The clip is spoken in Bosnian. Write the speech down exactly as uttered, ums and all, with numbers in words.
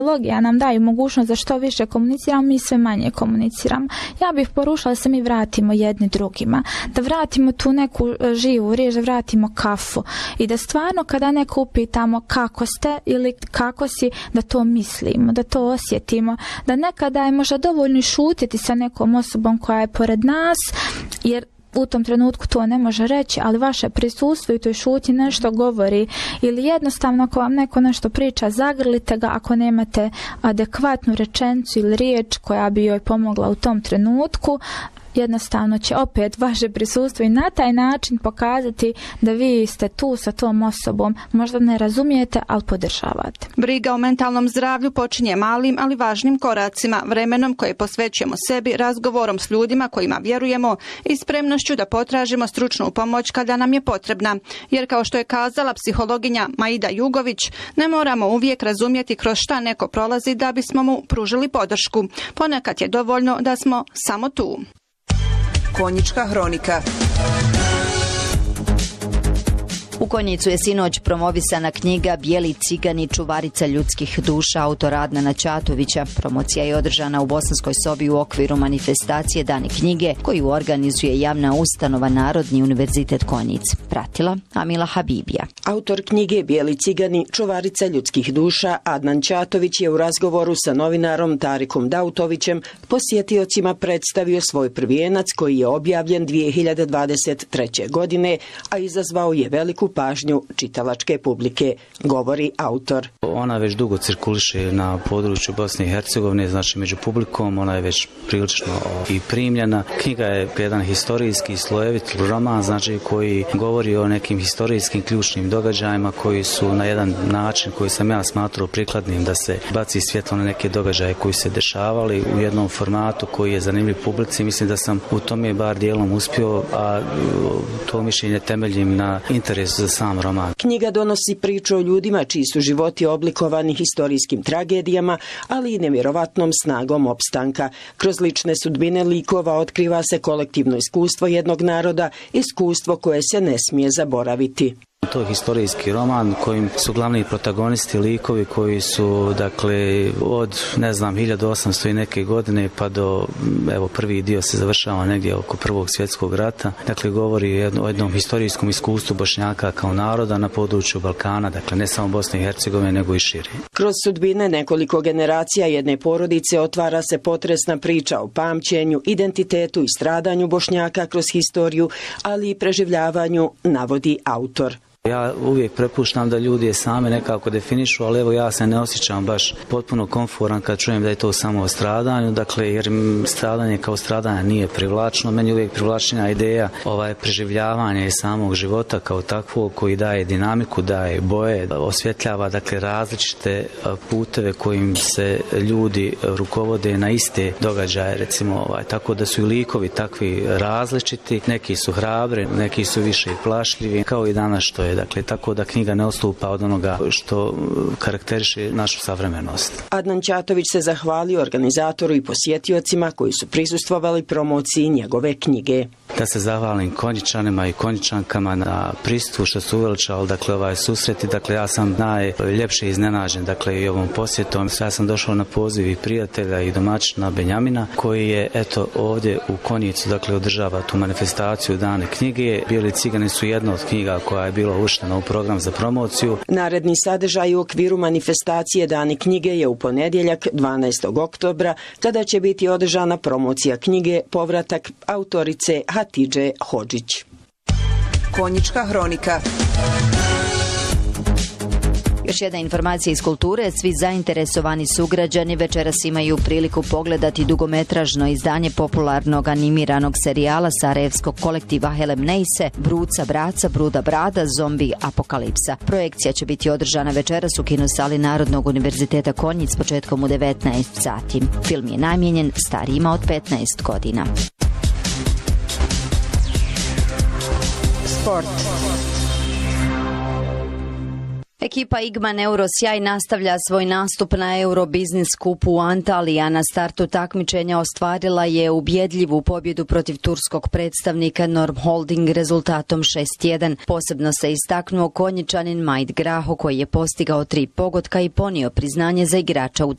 Logija nam daju mogućnost da što više komuniciramo, mi sve manje komuniciramo. Ja bih poručila da se mi vratimo jedni drugima, da vratimo tu neku živu riječ, da vratimo kafu i da stvarno kada neko upitamo kako ste ili kako si, da to mislimo, da to osjetimo, da nekada je možda dovoljno i šutiti sa nekom osobom koja je pored nas, jer u tom trenutku to ne može reći, ali vaše prisustvo i toj šutnji nešto govori, ili jednostavno ako vam neko nešto priča, zagrlite ga ako nemate adekvatnu rečenicu ili riječ koja bi joj pomogla u tom trenutku. Jednostavno će opet vaše prisustvo i na taj način pokazati da vi ste tu sa tom osobom, možda ne razumijete, ali podržavate. Briga o mentalnom zdravlju počinje malim, ali važnim koracima, vremenom koje posvećujemo sebi, razgovorom s ljudima kojima vjerujemo i spremnošću da potražimo stručnu pomoć kada nam je potrebna. Jer kao što je kazala psihologinja Maida Jugović, ne moramo uvijek razumjeti kroz šta neko prolazi da bismo mu pružili podršku. Ponekad je dovoljno da smo samo tu. Konjička hronika. U Konjicu je sinoć promovisana knjiga Bijeli cigani, čuvarica ljudskih duša, autora Adnana Ćatovića. Promocija je održana u Bosanskoj sobi u okviru manifestacije Dani knjige, koju organizuje javna ustanova Narodni univerzitet Konjic. Pratila Amila Habibija. Autor knjige Bijeli cigani, čuvarica ljudskih duša, Adnan Ćatović je u razgovoru sa novinarom Tarikom Dautovićem posjetiocima predstavio svoj prvijenac koji je objavljen dvije hiljade dvadeset treće. godine, a izazvao je veliku pažnju čitalačke publike, govori autor. Ona već dugo cirkuliše na području Bosne i Hercegovine, znači među publikom, ona je već prilično i primljena. Knjiga je jedan historijski slojevit roman, znači koji govori o nekim historijskim ključnim događajima koji su na jedan način koji sam ja smatrao prikladnim da se baci svjetlo na neke događaje koji se dešavali u jednom formatu koji je zanimljiv publici. Mislim da sam u tome bar dijelom uspio, a to mišljenje temeljim na interesu za sam roman. Knjiga donosi priču o ljudima čiji su životi oblikovani historijskim tragedijama, ali i nevjerovatnom snagom opstanka. Kroz lične sudbine likova otkriva se kolektivno iskustvo jednog naroda, iskustvo koje se ne smije zaboraviti. To je historijski roman kojim su glavni protagonisti likovi koji su, dakle, od, ne znam, hiljadu osamsto i neke godine pa do, evo, prvi dio se završava negdje oko Prvog svjetskog rata. Dakle, govori o jednom historijskom iskustvu Bošnjaka kao naroda na području Balkana, dakle, ne samo Bosne i Hercegovine, nego i šire. Kroz sudbine nekoliko generacija jedne porodice otvara se potresna priča o pamćenju, identitetu i stradanju Bošnjaka kroz historiju, ali i preživljavanju, navodi autor. Ja uvijek prepuštam da ljudi je same nekako definišu, ali evo ja se ne osjećam baš potpuno komforan kad čujem da je to samo o stradanju, dakle jer stradanje kao stradanje nije privlačno, meni uvijek privlačnija ideja ovaj preživljavanje samog života kao takvog koji daje dinamiku, daje boje, osvjetljava dakle različite puteve kojim se ljudi rukovode na iste događaje, recimo ovaj, tako da su i likovi takvi različiti, neki su hrabri, neki su više plašljivi, kao i danas što je. Dakle, tako da knjiga ne odstupa od onoga što karakteriše našu savremenost. Adnan Ćatović se zahvalio organizatoru i posjetiocima koji su prisustvovali promociji njegove knjige. Da se zahvalim Konjičanima i Konjičankama na prisustvu što su uveličali, dakle, ovaj susret. Dakle, ja sam najljepše iznenađen, dakle, i ovom posjetom. Ja sam došao na poziv i prijatelja i domaćina Benjamina, koji je, eto, ovdje u Konjicu, dakle, održava tu manifestaciju Dane knjige. Bijeli cigani su jedna od knjiga koja je bila uštena u program za promociju. Naredni sadržaj u okviru manifestacije Dani knjige je u ponedjeljak dvanaestog oktobra, kada će biti održana promocija knjige Povratak autorice Hatidže Hodžić. Konjička hronika. Još jedna informacija iz kulture, svi zainteresovani sugrađani večeras imaju priliku pogledati dugometražno izdanje popularnog animiranog serijala sarajevskog kolektiva Helemnejse, Bruca Braca, Bruda Brada, Zombi Apokalipsa. Projekcija će biti održana večeras u kinosali Narodnog univerziteta Konjic početkom u devetnaest sati. Film je namijenjen starijima od petnaest godina. Sport. Ekipa Igman Eurosjaj nastavlja svoj nastup na Eurobiznis kupu u Antaliji, a na startu takmičenja ostvarila je ubjedljivu pobjedu protiv turskog predstavnika Norm Holding rezultatom šest jedan. Posebno se istaknuo Konjičanin Majid Graho koji je postigao tri pogotka i ponio priznanje za igrača u